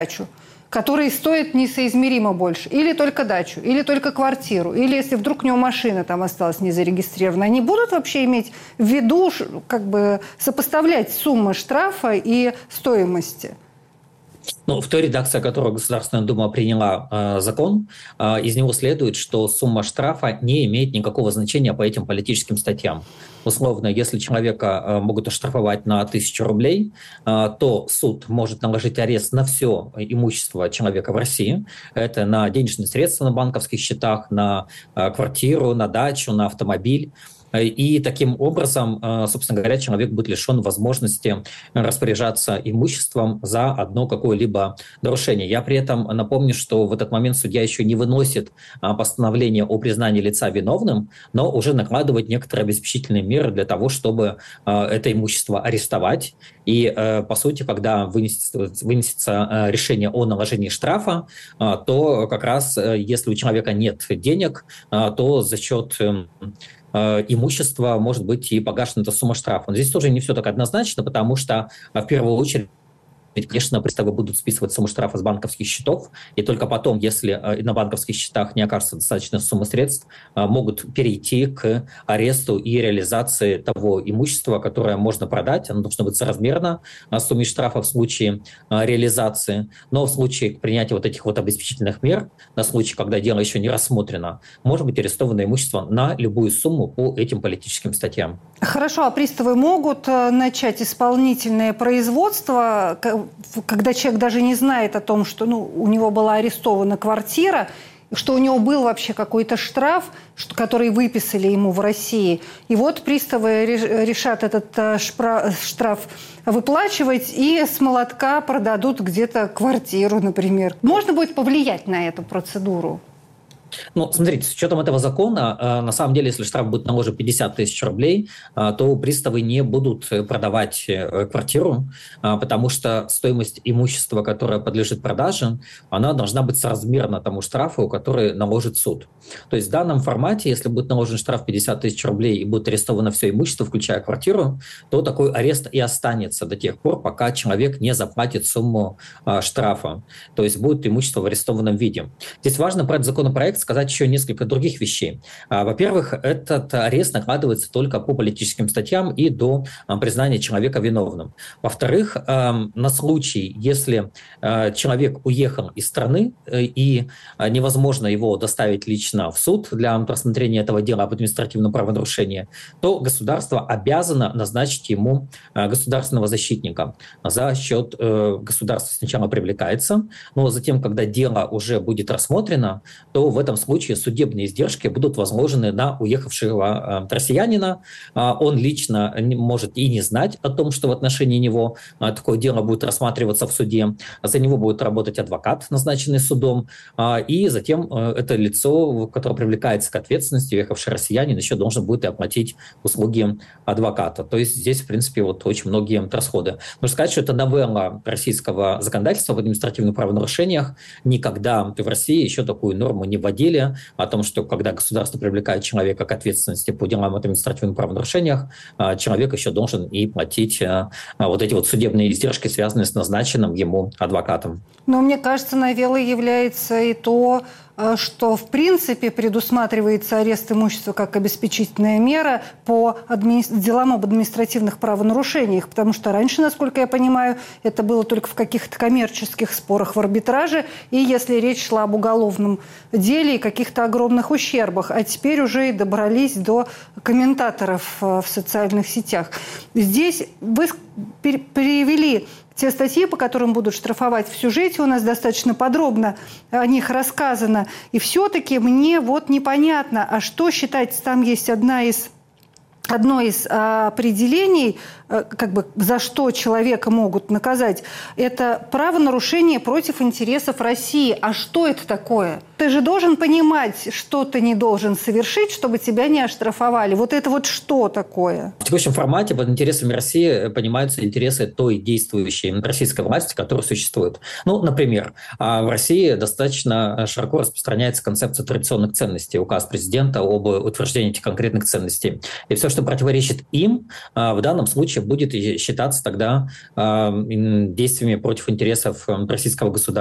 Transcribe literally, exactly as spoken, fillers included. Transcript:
дачу, который стоит несоизмеримо больше, или только дачу, или только квартиру, или если вдруг у него машина там осталась не зарегистрирована, они будут вообще иметь в виду, как бы сопоставлять суммы штрафа и стоимости? Ну, в той редакции, которую Государственная Дума приняла э, закон, э, из него следует, что сумма штрафа не имеет никакого значения по этим политическим статьям. Условно, если человека э, могут оштрафовать на тысячу рублей, э, то суд может наложить арест на все имущество человека в России. Это на денежные средства на банковских счетах, на э, квартиру, на дачу, на автомобиль. И таким образом, собственно говоря, человек будет лишен возможности распоряжаться имуществом за одно какое-либо нарушение. Я при этом напомню, что в этот момент судья еще не выносит постановление о признании лица виновным, но уже накладывает некоторые обеспечительные меры для того, чтобы это имущество арестовать. И, по сути, когда вынесется, вынесется решение о наложении штрафа, то как раз, если у человека нет денег, то за счет имущество может быть и погашена эта сумма штрафа. Но здесь тоже не все так однозначно, потому что в первую очередь, конечно, приставы будут списывать сумму штрафа с банковских счетов, и только потом, если на банковских счетах не окажется достаточно суммы средств, могут перейти к аресту и реализации того имущества, которое можно продать. Оно должно быть соразмерно сумме штрафа в случае реализации. Но в случае принятия вот этих вот обеспечительных мер, на случай, когда дело еще не рассмотрено, может быть арестовано имущество на любую сумму по этим политическим статьям. Хорошо, а приставы могут начать исполнительное производство, когда человек даже не знает о том, что ну, у него была арестована квартира, что у него был вообще какой-то штраф, который выписали ему в России. И вот приставы решат этот штраф выплачивать и с молотка продадут где-то квартиру, например. Можно будет повлиять на эту процедуру? Ну, смотрите, с учетом этого закона, на самом деле, если штраф будет наложен пятьдесят тысяч рублей, то приставы не будут продавать квартиру, потому что стоимость имущества, которое подлежит продаже, она должна быть соразмерна тому штрафу, который наложит суд. То есть в данном формате, если будет наложен штраф пятьдесят тысяч рублей и будет арестовано все имущество, включая квартиру, то такой арест и останется до тех пор, пока человек не заплатит сумму штрафа. То есть будет имущество в арестованном виде. Здесь важно про этот законопроект сказать еще несколько других вещей. Во-первых, этот арест накладывается только по политическим статьям и до признания человека виновным. Во-вторых, на случай, если человек уехал из страны и невозможно его доставить лично в суд для рассмотрения этого дела об административном правонарушении, то государство обязано назначить ему государственного защитника. За счет государства сначала привлекается, но затем, когда дело уже будет рассмотрено, то в этом случае судебные издержки будут возложены на уехавшего э, россиянина. Э, он лично не, может и не знать о том, что в отношении него э, такое дело будет рассматриваться в суде. За него будет работать адвокат, назначенный судом. Э, и затем э, это лицо, которое привлекается к ответственности, уехавший россиянин, еще должен будет и оплатить услуги адвоката. То есть здесь, в принципе, вот очень многие расходы. Нужно сказать, что это новелла российского законодательства в административных правонарушениях. Никогда в России еще такую норму не вводили, о том, что когда государство привлекает человека к ответственности по делам о административных правонарушениях, человек еще должен и платить вот эти вот судебные издержки, связанные с назначенным ему адвокатом. Но мне кажется, новеллой является и то, что в принципе предусматривается арест имущества как обеспечительная мера по адми... делам об административных правонарушениях, потому что раньше, насколько я понимаю, это было только в каких-то коммерческих спорах в арбитраже, и если речь шла об уголовном деле и каких-то огромных ущербах, а теперь уже и добрались до комментаторов в социальных сетях. Здесь вы перевели те статьи, по которым будут штрафовать, в сюжете у нас достаточно подробно о них рассказано. И все-таки мне вот непонятно, а что считать, там есть одна из, одно из а, определений, а, как бы за что человека могут наказать, это правонарушение против интересов России. А что это такое? ты же должен понимать, что ты не должен совершить, чтобы тебя не оштрафовали. Вот это вот что такое? В текущем формате под интересами России понимаются интересы той действующей российской власти, которая существует. Ну, например, в России достаточно широко распространяется концепция традиционных ценностей, указ президента об утверждении этих конкретных ценностей. И все, что противоречит им, в данном случае будет считаться тогда действиями против интересов российского государства.